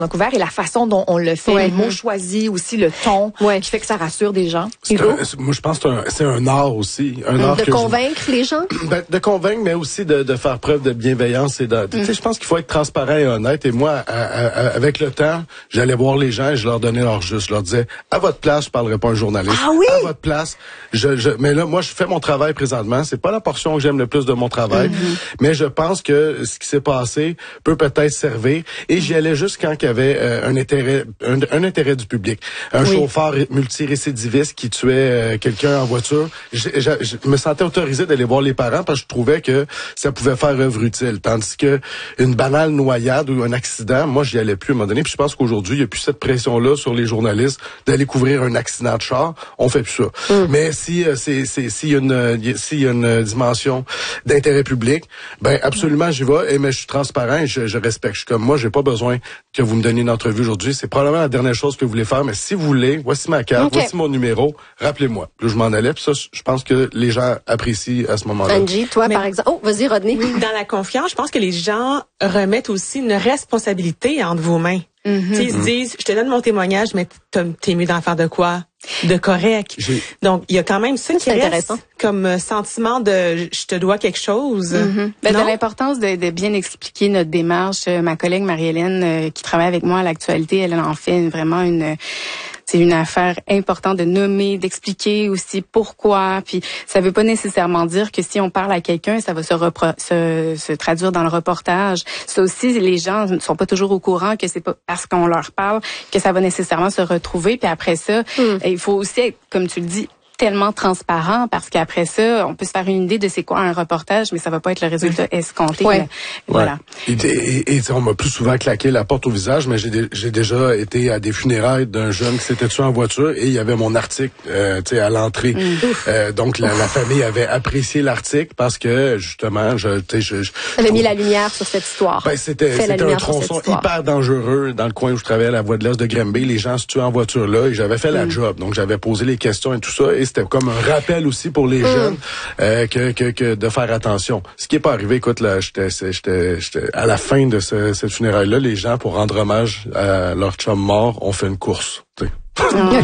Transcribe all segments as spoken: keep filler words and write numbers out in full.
couvert et la façon dont on le fait, ouais. les mots choisis, aussi le ton, ouais. qui fait que ça rassure des gens. Un, moi, je pense que c'est un, c'est un art aussi. Un art de que convaincre je, les gens? Ben, de convaincre, mais aussi de, de faire preuve de bienveillance. Et de, mm. tu sais, je pense qu'il faut être transparent et honnête. Et moi, à, à, à, avec le temps, j'allais voir les gens et je leur donnais leur juste. Je leur disais, à votre place, je parlerai pas à un journaliste. Ah oui? À votre place, je, je, mais là, moi, je fais mon travail présentement. C'est pas la portion que j'aime le plus de mon travail. Mm-hmm. Mais je pense que ce qui s'est passé peut peut-être servir. Et j'y allais juste quand il y avait euh, un intérêt, un, un intérêt du public. Un oui. chauffeur multirécidiviste qui tuait euh, quelqu'un en voiture. Je, je, je me sentais autorisé d'aller voir les parents parce que je trouvais que ça pouvait faire œuvre utile. Tandis que une banale noyade ou un accident, moi, j'y allais plus à un moment donné. Puis je pense qu'aujourd'hui, il n'y a plus cette pression-là sur les journalistes d'aller couvrir un accident de char. On fait plus ça. Mm. Mais si euh, c'est, c'est, s'il y a une, s'il y a une dimension d'intérêt public, ben absolument, j'y vais. Et mais je suis transparent et je, je respecte. Je suis comme moi, j'ai pas besoin que vous me donniez une entrevue aujourd'hui. C'est probablement la dernière chose que vous voulez faire, mais si vous voulez, voici ma carte, okay. voici mon numéro, rappelez-moi. Puis je m'en allais, puis ça, je pense que les gens apprécient à ce moment-là. Angie, toi, mais, par exemple... Oh, vas-y, Rodney. Oui, dans la confiance, je pense que les gens remettent aussi une responsabilité entre vos mains. Mm-hmm. Ils se disent, je te donne mon témoignage, mais t'es mieux d'en faire de quoi? De correct. J'ai... Donc, il y a quand même ça qui reste comme sentiment de je te dois quelque chose. Mm-hmm. Ben, de l'importance de, de bien expliquer notre démarche. Ma collègue Marie-Hélène, euh, qui travaille avec moi à l'actualité, elle en fait vraiment une... C'est une affaire importante de nommer, d'expliquer aussi pourquoi. Puis ça veut pas nécessairement dire que si on parle à quelqu'un, ça va se, repro- se, se traduire dans le reportage. Ça aussi, les gens ne sont pas toujours au courant que c'est pas parce qu'on leur parle que ça va nécessairement se retrouver. Puis après ça, mm. il faut aussi être, comme tu le dis, tellement transparent parce qu'après ça, on peut se faire une idée de c'est quoi un reportage, mais ça va pas être le résultat escompté. Ouais. Ouais. Voilà. Et, et, et on m'a plus souvent claqué la porte au visage, mais j'ai, j'ai déjà été à des funérailles d'un jeune qui s'était tué en voiture et il y avait mon article, euh, tu sais, à l'entrée. Mm. Euh, donc la, la famille avait apprécié l'article parce que justement, je, tu sais, je, je avait mis la lumière sur cette histoire. Ben c'était, c'était un tronçon hyper dangereux dans le coin où je travaillais à la voie de l'Est de Granby. Les gens se tuaient en voiture là et j'avais fait mm. la job, donc j'avais posé les questions et tout ça. Et c'était comme un rappel aussi pour les mmh. jeunes euh, que, que, que de faire attention. Ce qui est pas arrivé, écoute, là, j'étais, j'étais, j'étais à la fin de ce, cette funéraille-là, les gens, pour rendre hommage à leur chum mort, ont fait une course. T'sais. Okay.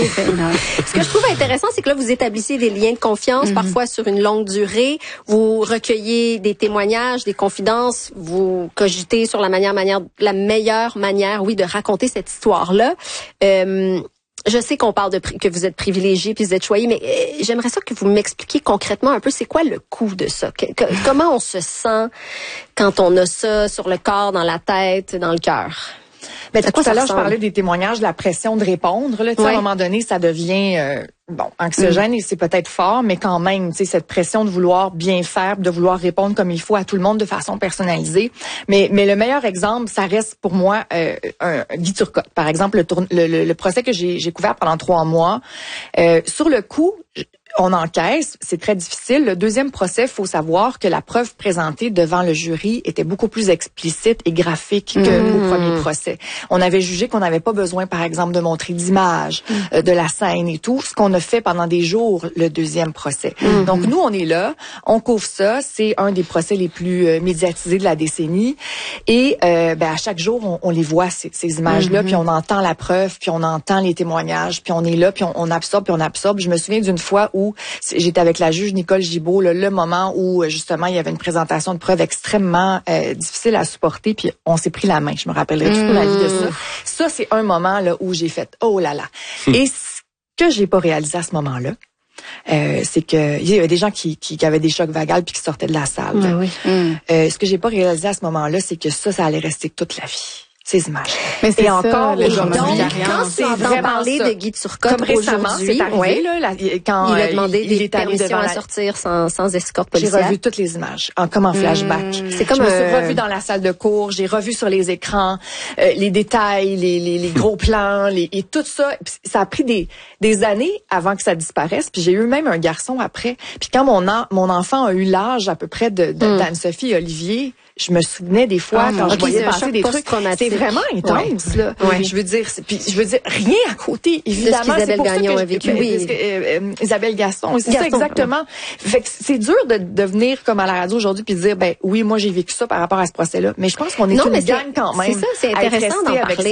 Ce que je trouve intéressant, c'est que là, vous établissez des liens de confiance, mm-hmm. parfois sur une longue durée. Vous recueillez des témoignages, des confidences. Vous cogitez sur la manière, manière, la meilleure manière, oui, de raconter cette histoire-là. Euh, Je sais qu'on parle de que vous êtes privilégié puis vous êtes choyé, mais euh, j'aimerais ça que vous m'expliquiez concrètement un peu c'est quoi le coût de ça. Que, que, comment on se sent quand on a ça sur le corps, dans la tête, dans le cœur? Mais tout à l'heure, je parlais des témoignages, de la pression de répondre. Là, ouais. À un moment donné, ça devient euh, bon anxiogène mm. et c'est peut-être fort, mais quand même, tu sais, cette pression de vouloir bien faire, de vouloir répondre comme il faut à tout le monde de façon personnalisée. Mais mais le meilleur exemple, ça reste pour moi euh, un, un Guy Turcotte. Par exemple, le, tourne, le, le, le procès que j'ai, j'ai couvert pendant trois mois. Euh, sur le coup, on encaisse, c'est très difficile. Le deuxième procès, il faut savoir que la preuve présentée devant le jury était beaucoup plus explicite et graphique que mmh. au premier procès. On avait jugé qu'on n'avait pas besoin, par exemple, de montrer d'images, mmh. euh, de la scène et tout, ce qu'on a fait pendant des jours le deuxième procès. Mmh. Donc, nous, on est là, on couvre ça. C'est un des procès les plus euh, médiatisés de la décennie. Et euh, ben, à chaque jour, on, on les voit, ces, ces images-là, mmh. puis on entend la preuve, puis on entend les témoignages, puis on est là, puis on, on absorbe, puis on absorbe. Je me souviens d'une fois où j'étais avec la juge Nicole Gibault, là, le moment où justement il y avait une présentation de preuves extrêmement euh, difficile à supporter, puis on s'est pris la main. Je me rappellerai toute ma vie de ça. Ça, c'est un moment là où j'ai fait oh là là. Mmh. Et ce que j'ai pas réalisé à ce moment-là, euh, c'est que il y avait des gens qui, qui, qui avaient des chocs vagales puis qui sortaient de la salle. Mmh, oui. mmh. euh, ce que j'ai pas réalisé à ce moment-là, c'est que ça, ça allait rester toute la vie. Ces images. Mais c'est et ça, encore le donc, quand c'est vraiment parler ça. de Guy Turcotte comme récemment, c'est arrivé ouais. là, la, quand il a demandé il, des il est allé permissions devant à la... sortir sans, sans escorte policière. J'ai revu toutes les images, en, comme en flashback. Mmh. C'est comme je me suis euh... revue dans la salle de cours, j'ai revu sur les écrans euh, les détails, les, les, les gros plans, les, et tout ça. Ça a pris des, des années avant que ça disparaisse. Puis j'ai eu même un garçon après. Puis quand mon, an, mon enfant a eu l'âge à peu près de, de mmh. d'Anne-Sophie et Olivier, je me souvenais des fois ah, quand okay, je voyais passer des trucs. C'est vraiment intense ouais. là. Ouais. Je veux dire, puis je veux dire rien à côté. Évidemment, c'est pour ça que a vécu. Je, oui. euh, euh, Isabelle Gaston, c'est ça exactement. Fait que c'est dur de, de venir comme à la radio aujourd'hui puis de dire ben oui, moi j'ai vécu ça par rapport à ce procès-là, mais je pense qu'on est non, une gang quand même. C'est ça, c'est intéressant d'en parler.